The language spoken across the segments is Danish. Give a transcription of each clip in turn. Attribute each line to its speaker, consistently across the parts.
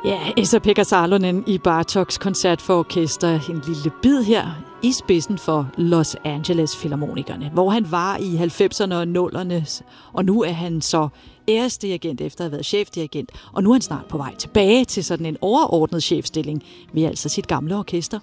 Speaker 1: Ja, Esa-Pekka Salonen i Bartoks koncert for orkester. En lille bid her i spidsen for Los Angeles Filharmonikerne, hvor han var i 90'erne og 0'erne, og nu er han så æresdirigent efter at have været chefdirigent, og nu er han snart på vej tilbage til sådan en overordnet chefstilling ved altså sit gamle orkester.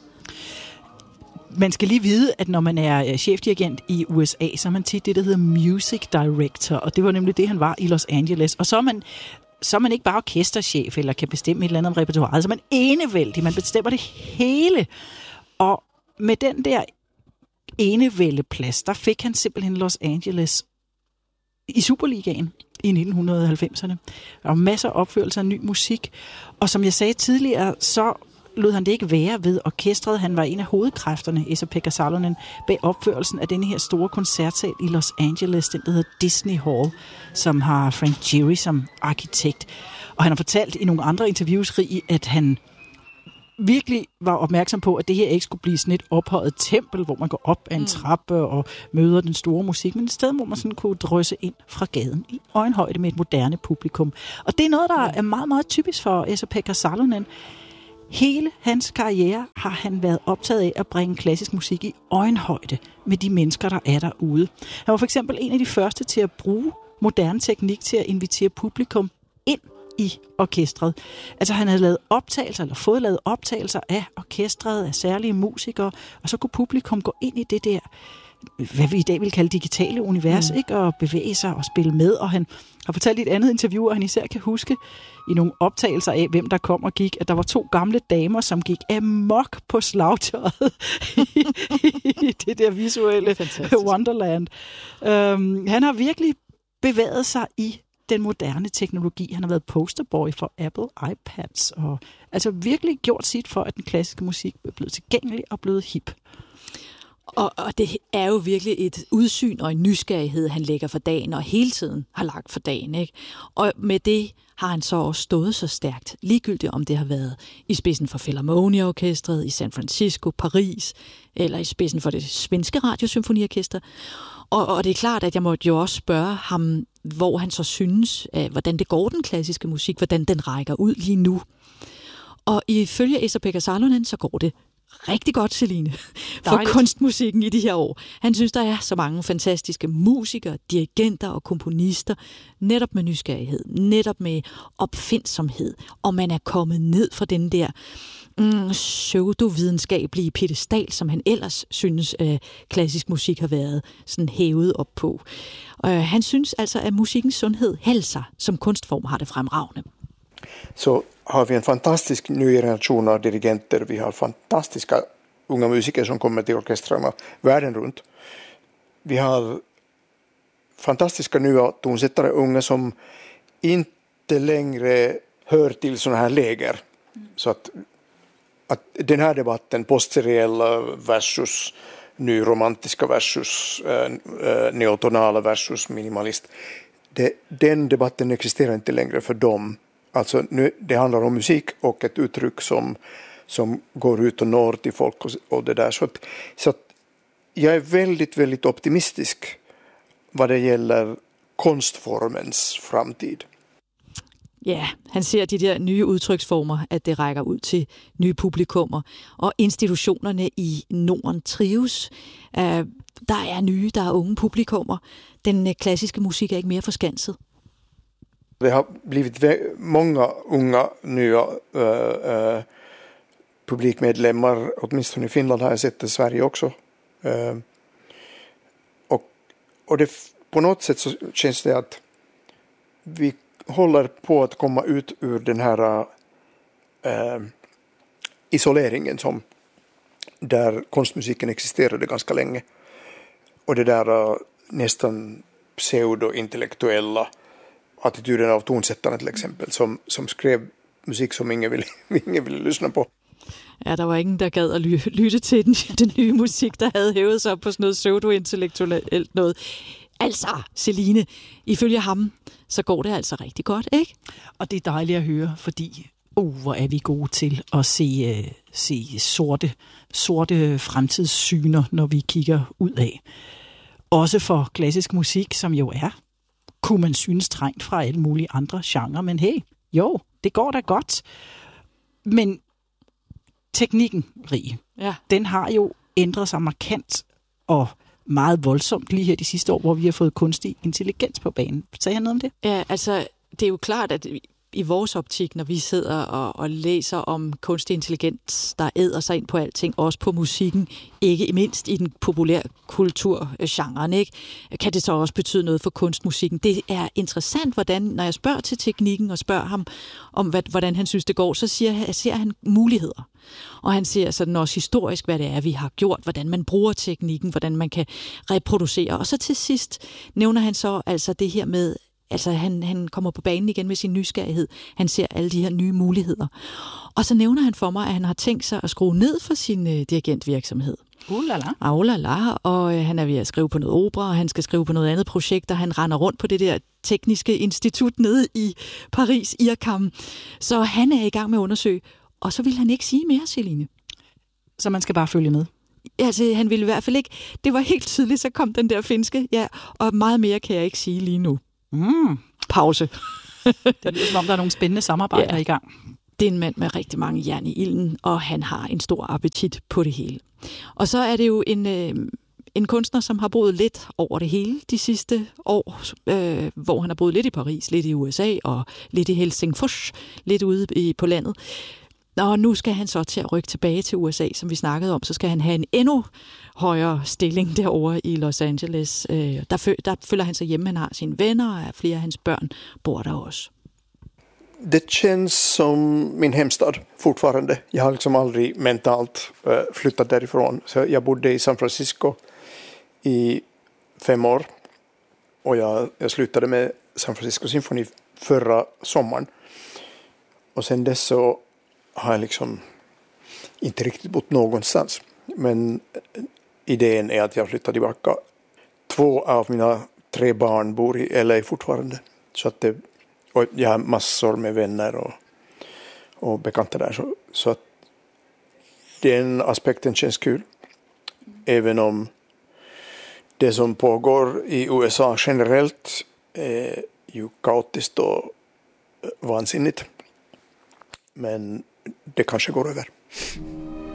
Speaker 2: Man skal lige vide, at når man er chefdirigent i USA, så er man tit det, der hedder music director, og det var nemlig det, han var i Los Angeles. Og så er man ikke bare orkesterchef, eller kan bestemme et eller andet om repertoiret, så er man enevældig, man bestemmer det hele. Og med den der enevældeplads, der fik han simpelthen Los Angeles i Superligaen i 1990'erne. Der var masser af opførelser af ny musik, og som jeg sagde tidligere, så lod han det ikke være ved orkestret. Han var en af hovedkræfterne, Esa-Pekka Salonen, bag opførelsen af denne her store koncertsal i Los Angeles, den der hedder Disney Hall, som har Frank Gehry som arkitekt. Og han har fortalt i nogle andre interviews, at han virkelig var opmærksom på, at det her ikke skulle blive sådan et ophøjet tempel, hvor man går op ad en trappe og møder den store musik, men et sted, hvor man sådan kunne drysse ind fra gaden i øjenhøjde med et moderne publikum. Og det er noget, der er meget, meget typisk for Esa-Pekka Salonen. Hele hans karriere har han været optaget af at bringe klassisk musik i øjenhøjde med de mennesker, der er derude. Han var for eksempel en af de første til at bruge moderne teknik til at invitere publikum ind i orkestret. Altså han havde lavet optagelser, eller fået lavet optagelser af orkestret, af særlige musikere, og så kunne publikum gå ind i det der, hvad vi i dag vil kalde digitale univers, ikke? Og bevæge sig og spille med. Og han har fortalt i et andet interview, og han især kan huske i nogle optagelser af, hvem der kom og gik, at der var 2 gamle damer, som gik amok på slagtøjet i det der visuelle Wonderland. Han har virkelig bevæget sig i den moderne teknologi. Han har været posterboy for Apple iPads, og altså virkelig gjort sit for, at den klassiske musik er blevet tilgængelig og blevet hip.
Speaker 1: Og det er jo virkelig et udsyn og en nysgerrighed, han lægger for dagen, og hele tiden har lagt for dagen, ikke? Og med det har han så også stået så stærkt, ligegyldigt om det har været i spidsen for Philharmonia-orkestret i San Francisco, Paris, eller i spidsen for det svenske radiosymfoniorkester. Og det er klart, at jeg måtte jo også spørge ham, hvor han så synes, hvordan det går den klassiske musik, hvordan den rækker ud lige nu. Og ifølge Esa-Pekka Salonen, så går det rigtig godt, Celine, for kunstmusikken i de her år. Han synes, der er så mange fantastiske musikere, dirigenter og komponister, netop med nysgerrighed, netop med opfindsomhed, og man er kommet ned fra den der pseudovidenskabelige piedestal, som han ellers synes, klassisk musik har været sådan hævet op på. Han synes altså, at musikkens sundhed, hälsa, som kunstform har det fremragende.
Speaker 3: Så har vi en fantastisk ny generation av dirigenter. Vi har fantastiska unga musiker som kommer till orkestrarna världen runt. Vi har fantastiska nya tonsättare unga som inte längre hör till såna här läger. Så att den här debatten, postseriella versus nyromantiska versus neotonala versus minimalist, den debatten existerar inte längre för dem. Alltså nu, det handlar om musik och ett uttryck som går ut och når till folk och det där. Så att jag är väldigt, väldigt optimistisk vad det gäller konstformens framtid.
Speaker 1: Ja, han ser de der nye udtryksformer, at det rækker ud til nye publikummer, og institutionerne i Norden trives. Der er nye, der er unge publikummer. Den klassiske musik er ikke mere forskanset.
Speaker 3: Det har blivit många unga nya publikmedlemmar, åtminstone i Finland har jag sett det, i Sverige också. Och det, på något sätt så känns det att vi håller på att komma ut ur den här isoleringen som där konstmusiken existerade ganska länge. Och det där nästan pseudo-intellektuella attityden av tonsättarna till exempel, som skrev musik som ingen ville lyssna på.
Speaker 1: Ja, der var ingen, der gad at lytte til den nye musik, der havde hævet sig op på sådan noget pseudo-intellektuelt noget. Altså, Celine, ifølge ham, så går det altså rigtig godt, ikke?
Speaker 2: Og det er dejligt at høre, fordi hvor er vi gode til at se sorte fremtidssyner, når vi kigger ud af. Også for klassisk musik, som jo er, kunne man synes, trængt fra alle mulige andre genrer, men hey, jo, det går da godt. Men teknikken, Rie,
Speaker 1: Ja.
Speaker 2: den har jo ændret sig markant og meget voldsomt lige her de sidste år, hvor vi har fået kunstig intelligens på banen. Sagde han noget om det?
Speaker 1: Ja, altså, det er jo klart, at i vores optik, når vi sidder og læser om kunstig intelligens, der æder sig ind på alting, også på musikken, ikke mindst i den populære kulturgenren, ikke? Kan det så også betyde noget for kunstmusikken? Det er interessant, hvordan, når jeg spørger til teknikken og spørger ham om, hvordan han synes, det går, så ser han muligheder. Og han ser sådan også historisk, hvad det er, vi har gjort, hvordan man bruger teknikken, hvordan man kan reproducere. Og så til sidst nævner han så altså det her med, altså han kommer på banen igen med sin nysgerrighed. Han ser alle de her nye muligheder. Og så nævner han for mig, at han har tænkt sig at skrue ned for sin dirigentvirksomhed. Og han er ved at skrive på noget opera, og han skal skrive på noget andet projekt, og han render rundt på det der tekniske institut nede i Paris, IRCAM. Så han er i gang med at undersøge, og så vil han ikke sige mere, Celine.
Speaker 2: Så man skal bare følge med.
Speaker 1: Altså, han ville i hvert fald ikke. Det var helt tydeligt, så kom den der finske. Ja, og meget mere kan jeg ikke sige lige nu. Pause.
Speaker 2: Det lyder som om, der er nogle spændende samarbejder i gang.
Speaker 1: Det er en mand med rigtig mange jern i ilden, og han har en stor appetit på det hele. Og så er det jo en kunstner, som har boet lidt over det hele de sidste år, hvor han har boet lidt i Paris, lidt i USA og lidt i Helsingfors, lidt ude på landet. Og nu skal han så til at rykke tilbage til USA, som vi snakkede om. Så skal han have en endnu højere stilling derovre i Los Angeles. Der føler han sig hjemme. Han har sine venner, og flere af hans børn bor der også.
Speaker 3: Det känns som min hemstad fortfarande. Jag har liksom aldrig mentalt flyttat därifrån. Så jag bodde i San Francisco i 5 år. Och jag slutade med San Francisco Symphony förra sommaren. Och sen dess så har jag liksom inte riktigt bott någonstans. Men idén är att jag flyttar tillbaka. 2 av mina 3 barn bor i LA fortfarande. Så att och jag har massor med vänner och bekanta där. Så att den aspekten känns kul. Även om det som pågår i USA generellt är ju kaotiskt och vansinnigt. Men det kanske går över.